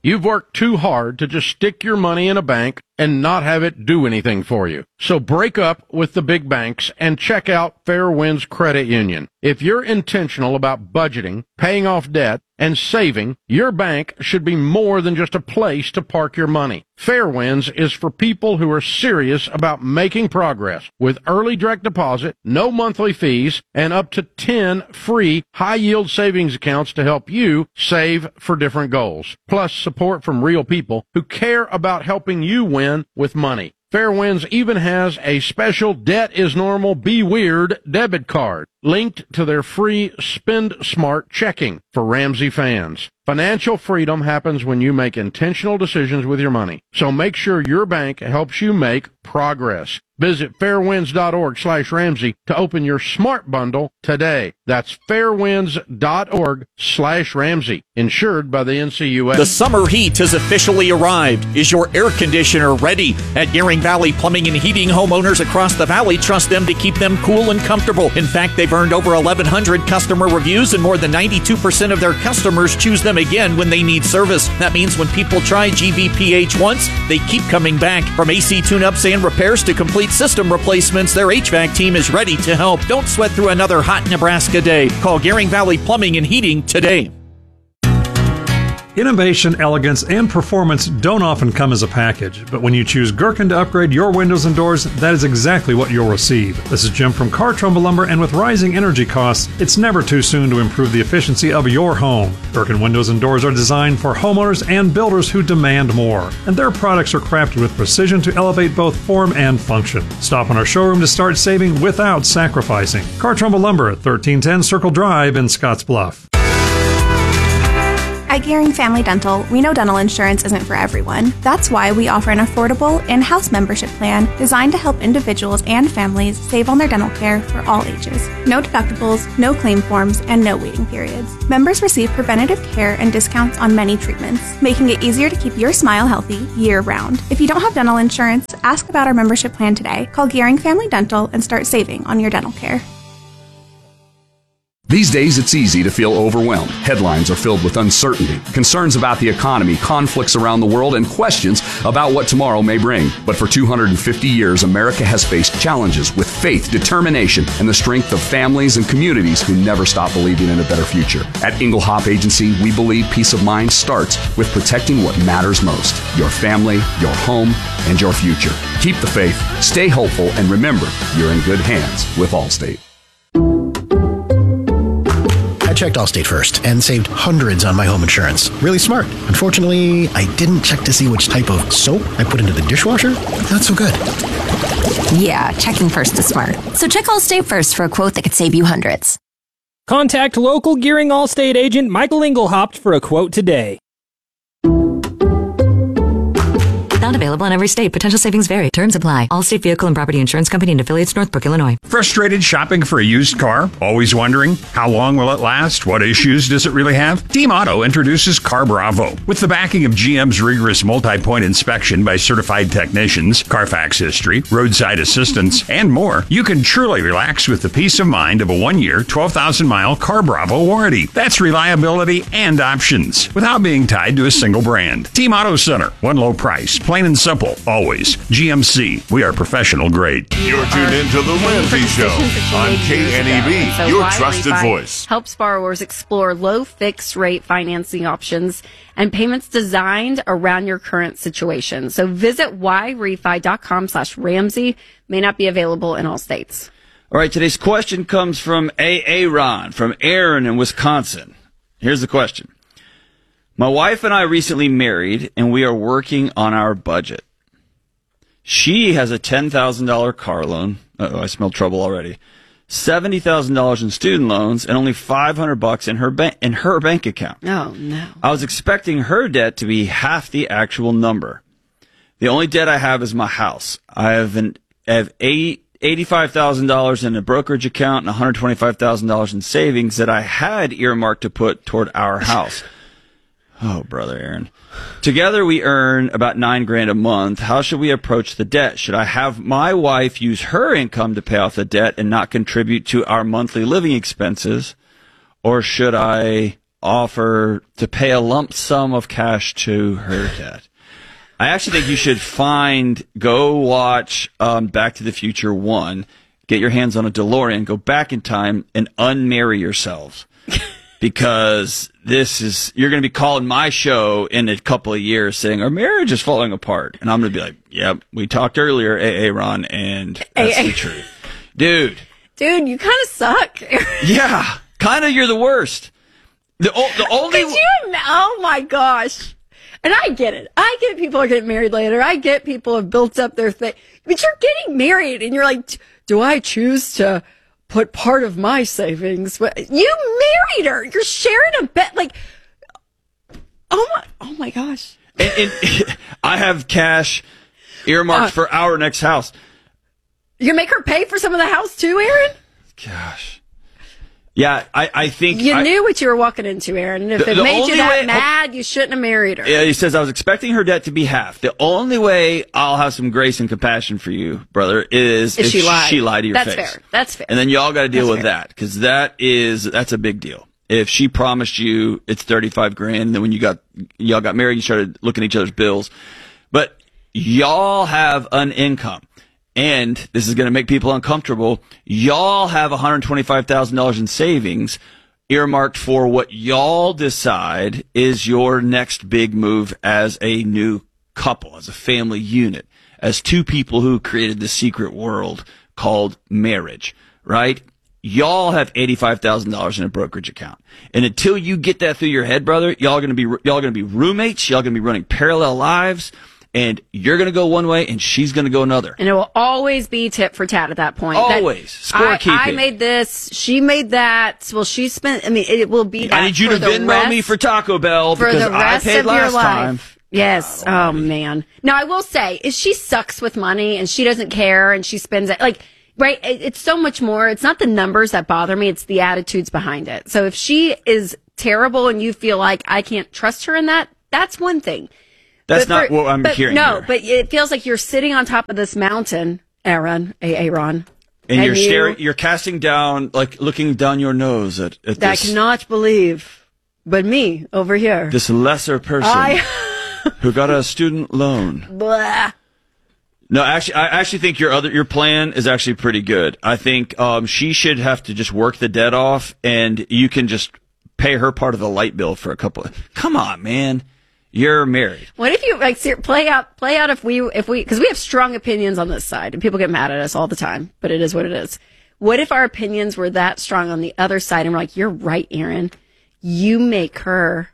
You've worked too hard to just stick your money in a bank and not have it do anything for you. So break up with the big banks and check out Fairwinds Credit Union. If you're intentional about budgeting, paying off debt, and saving, your bank should be more than just a place to park your money. Fairwinds is for people who are serious about making progress with early direct deposit, no monthly fees, and up to 10 free high-yield savings accounts to help you save for different goals. Plus support from real people who care about helping you win with money. Fairwinds even has a special Debt is Normal, Be Weird debit card linked to their free Spend Smart checking for Ramsey fans. Financial freedom happens when you make intentional decisions with your money. So make sure your bank helps you make progress. Visit fairwinds.org/Ramsey to open your smart bundle today. That's fairwinds.org/Ramsey. Insured by the NCUA. The summer heat has officially arrived. Is your air conditioner ready? At Gearing Valley Plumbing and Heating, homeowners across the valley trust them to keep them cool and comfortable. In fact, they've earned over 1,100 customer reviews, and more than 92% of their customers choose them again when they need service. That means when people try GVPH once, they keep coming back. From AC tune-ups and repairs to complete system replacements, their HVAC team is ready to help. Don't sweat through another hot Nebraska day. Call Gearing Valley Plumbing and Heating today. Innovation, elegance, and performance don't often come as a package, but when you choose Gherkin to upgrade your windows and doors, that is exactly what you'll receive. This is Jim from Car Trumbull Lumber, and with rising energy costs, it's never too soon to improve the efficiency of your home. Gherkin windows and doors are designed for homeowners and builders who demand more, and their products are crafted with precision to elevate both form and function. Stop in our showroom to start saving without sacrificing. Car Trumbull Lumber at 1310 Circle Drive in Scottsbluff. At Gearing Family Dental, we know dental insurance isn't for everyone. That's why we offer an affordable in-house membership plan designed to help individuals and families save on their dental care for all ages. No deductibles, no claim forms, and no waiting periods. Members receive preventative care and discounts on many treatments, making it easier to keep your smile healthy year-round. If you don't have dental insurance, ask about our membership plan today. Call Gearing Family Dental and start saving on your dental care. These days, it's easy to feel overwhelmed. Headlines are filled with uncertainty, concerns about the economy, conflicts around the world, and questions about what tomorrow may bring. But for 250 years, America has faced challenges with faith, determination, and the strength of families and communities who never stop believing in a better future. At Engelhop Agency, we believe peace of mind starts with protecting what matters most: your family, your home, and your future. Keep the faith, stay hopeful, and remember, you're in good hands with Allstate. I checked Allstate first and saved hundreds on my home insurance. Really smart. Unfortunately, I didn't check to see which type of soap I put into the dishwasher. Not so good. Yeah, checking first is smart. So check Allstate first for a quote that could save you hundreds. Contact local Gearing Allstate agent Michael Engelhaupt for a quote today. Not available in every state. Potential savings vary. Terms apply. Allstate Vehicle and Property Insurance Company and affiliates, Northbrook, Illinois. Frustrated shopping for a used car? Always wondering, how long will it last? What issues does it really have? Team Auto introduces Car Bravo. With the backing of GM's rigorous multi-point inspection by certified technicians, Carfax history, roadside assistance, and more, you can truly relax with the peace of mind of a 1-year, 12,000-mile Car Bravo warranty. That's reliability and options without being tied to a single brand. Team Auto Center. One low price. Plain and simple, always. GMC, we are professional grade. You're tuned into The Ramsey Show on KNEB, your trusted voice. Helps borrowers explore low fixed rate financing options and payments designed around your current situation. So visit yrefi.com/Ramsey. May not be available in all states. All right, today's question comes from Ron from Aaron in Wisconsin. Here's the question. My wife and I recently married, and we are working on our budget. She has a $10,000 car loan. Uh-oh, I smell trouble already. $70,000 in student loans, and only $500 in her bank account. Oh, no. I was expecting her debt to be half the actual number. The only debt I have is my house. I have $85,000 in a brokerage account and $125,000 in savings that I had earmarked to put toward our house. Oh, brother Aaron. Together we earn about $9,000 a month. How should we approach the debt? Should I have my wife use her income to pay off the debt and not contribute to our monthly living expenses? Or should I offer to pay a lump sum of cash to her dad. I actually think you should go watch Back to the Future 1, get your hands on a DeLorean, go back in time, and unmarry yourselves. Because you're going to be calling my show in a couple of years saying, our marriage is falling apart. And I'm going to be like, yep, we talked earlier, Ron, and that's the truth. Dude, you kind of suck. Yeah, kind of you're the worst. The only... Oh my gosh. And I get it. People are getting married later. I get people have built up their thing. But you're getting married and you're like, do I choose to put part of my savings? You married her. You're sharing a bed. Like, oh my gosh. And I have cash earmarked for our next house. You make her pay for some of the house too, Aaron? Gosh. Yeah, I think... You knew what you were walking into, Aaron. And if it made you that mad, you shouldn't have married her. Yeah, he says, I was expecting her debt to be half. The only way I'll have some grace and compassion for you, brother, is if she lied to your face. That's fair. That's fair. And then y'all got to deal with that, because that's a big deal. If she promised you it's $35,000, then when y'all got married, you started looking at each other's bills. But y'all have an income. And this is going to make people uncomfortable. Y'all have $125,000 in savings earmarked for what y'all decide is your next big move as a new couple, as a family unit, as two people who created the secret world called marriage, right? Y'all have $85,000 in a brokerage account. And until you get that through your head, brother, y'all going to be roommates. Y'all going to be running parallel lives. And you're going to go one way, and she's going to go another. And it will always be tit for tat at that point. Always. Scorekeeping. I made this. She made that. Well, she spent... I mean, it will be that I need you to Venmo me for Taco Bell because I paid last time. Yes. Oh, man. Now, I will say, is she sucks with money, and she doesn't care, and she spends it... Like, right? It's so much more. It's not the numbers that bother me. It's the attitudes behind it. So if she is terrible and you feel like I can't trust her in that, that's one thing. That's not what I'm hearing. No, here. But it feels like you're sitting on top of this mountain, Aaron. And you're casting down, like looking down your nose at this. I cannot believe, but me over here, this lesser person who got a student loan. Blah. No, actually, I actually think your plan is actually pretty good. I think she should have to just work the debt off, and you can just pay her part of the light bill for a couple. Come on, man. You're married. What if you play out if we because we have strong opinions on this side and people get mad at us all the time, but it is what it is. What if our opinions were that strong on the other side and we're like, you're right, Aaron. You make her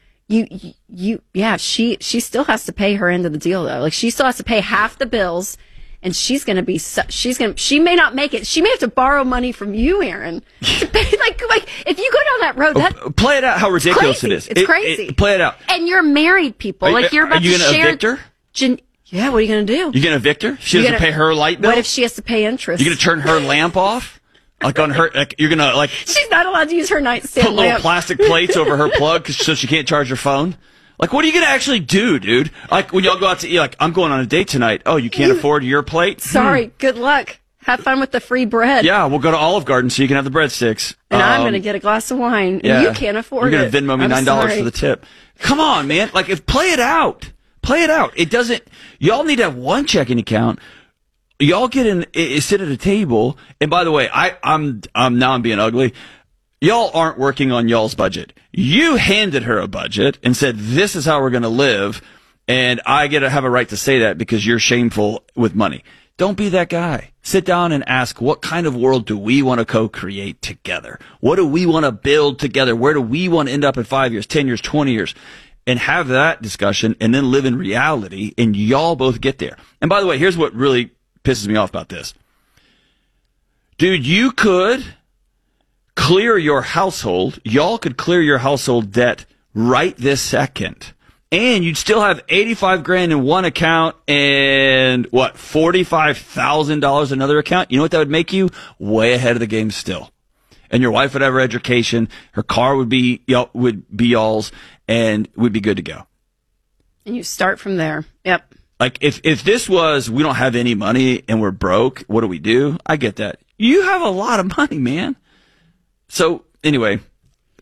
she still has to pay her end of the deal though. Like she still has to pay half the bills. And she may not make it. She may have to borrow money from you, Aaron. To pay, like if you go down that road, play it out how ridiculous it is. It's crazy. Play it out. And you're married people. You're about to share. Are you going to evict her? Yeah, what are you going to do? You going to evict her? She doesn't pay her light bill? What if she has to pay interest? You going to turn her lamp off? Like on her, you're going to She's not allowed to use her nightstand put little plastic plates over her plug so she can't charge her phone? Like, what are you going to actually do, dude? Like, when y'all go out to eat, like, I'm going on a date tonight. Oh, you can't afford your plate? Sorry, good luck. Have fun with the free bread. Yeah, we'll go to Olive Garden so you can have the breadsticks. And I'm going to get a glass of wine. And you can't afford it. You're going to Venmo me $9 for the tip. Come on, man. Like, play it out. Play it out. It doesn't, y'all need to have one checking account. Y'all sit at a table. And by the way, I'm being ugly. Y'all aren't working on y'all's budget. You handed her a budget and said, this is how we're going to live. And I get to have a right to say that because you're shameful with money. Don't be that guy. Sit down and ask, what kind of world do we want to co-create together? What do we want to build together? Where do we want to end up in 5 years, 10 years, 20 years? And have that discussion and then live in reality and y'all both get there. And by the way, here's what really pisses me off about this. Dude, you could clear your household. Y'all could clear your household debt right this second. And you'd still have $85,000 in one account and $45,000 another account. You know what that would make you? Way ahead of the game still. And your wife would have her education. Her car would be y'all's and we'd be good to go. And you start from there. Yep. Like if this was, we don't have any money and we're broke, what do we do? I get that. You have a lot of money, man. So, anyway.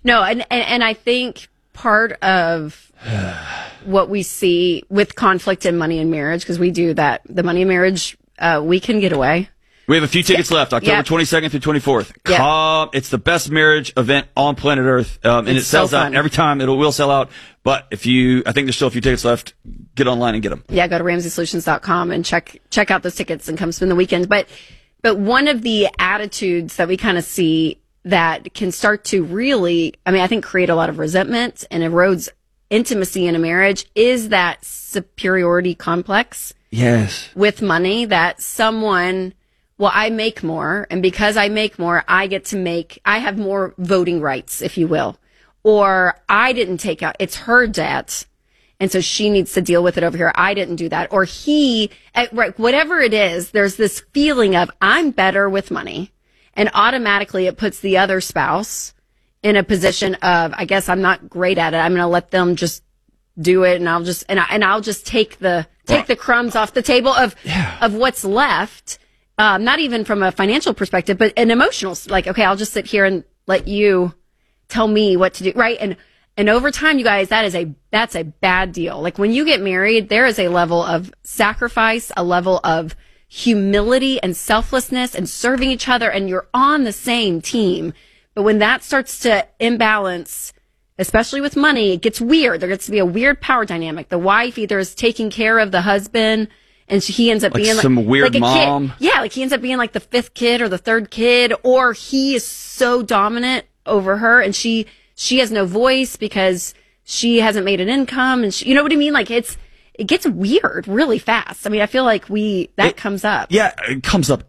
No, and I think part of what we see with conflict in money and marriage, because we do that, the money and marriage weekend getaway. We have a few tickets left, October 22nd through 24th. Come, it's the best marriage event on planet Earth, and it sells out every time. It will sell out, but I think there's still a few tickets left. Get online and get them. Yeah, go to RamseySolutions.com and check out those tickets and come spend the weekend. But one of the attitudes that we kind of see that can start to really, I think, create a lot of resentment and erodes intimacy in a marriage is that superiority complex. Yes. With money, that someone, well, I make more, and because I make more, I have more voting rights, if you will. Or I didn't take out, it's her debt, and so she needs to deal with it over here. I didn't do that. Or whatever it is, there's this feeling of I'm better with money, and automatically it puts the other spouse in a position of, I guess I'm not great at it. I'm going to let them just do it, and I'll just take the crumbs off the table of what's left. Not even from a financial perspective, but an emotional, like, okay, I'll just sit here and let you tell me what to do. Right. And over time, you guys, that's a bad deal. Like when you get married, there is a level of sacrifice, a level of humility and selflessness and serving each other, and you're on the same team. But when that starts to imbalance, especially with money, it gets weird. There gets to be a weird power dynamic. The wife either is taking care of the husband, and he ends up being some weird mom. Kid. Yeah, like he ends up being like the fifth kid or the third kid, or he is so dominant over her, and she has no voice because she hasn't made an income, and you know what I mean? Like it gets weird really fast. I feel like that comes up. Yeah, it comes up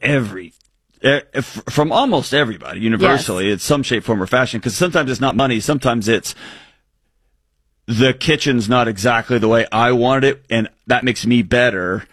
from almost everybody universally. Yes. It's some shape, form, or fashion. Because sometimes it's not money. Sometimes it's the kitchen's not exactly the way I wanted it, and that makes me better.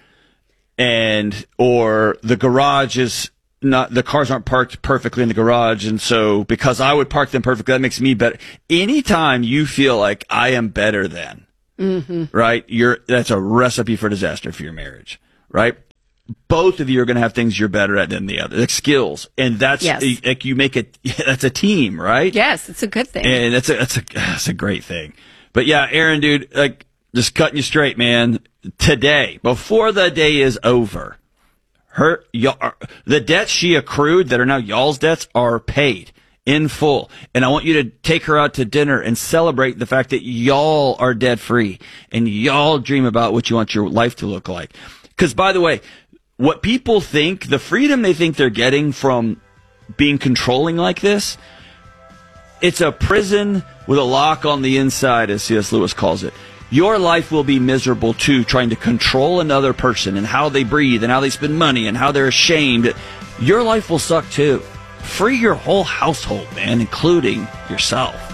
Or the garage is not, the cars aren't parked perfectly in the garage, and so because I would park them perfectly, that makes me better. Anytime you feel like I am better than, right? That's a recipe for disaster for your marriage, right? Both of you are going to have things you're better at than the other, like skills, and that's like you make it. That's a team, right? Yes, it's a good thing, and that's a great thing. But yeah, Aaron, dude, like just cutting you straight, man. Today, before the day is over, the debts she accrued that are now y'all's debts are paid in full. And I want you to take her out to dinner and celebrate the fact that y'all are debt free and y'all dream about what you want your life to look like. Because, by the way, what people think, the freedom they think they're getting from being controlling like this, it's a prison with a lock on the inside, as C.S. Lewis calls it. Your life will be miserable, too, trying to control another person and how they breathe and how they spend money and how they're ashamed. Your life will suck, too. Free your whole household, man, including yourself.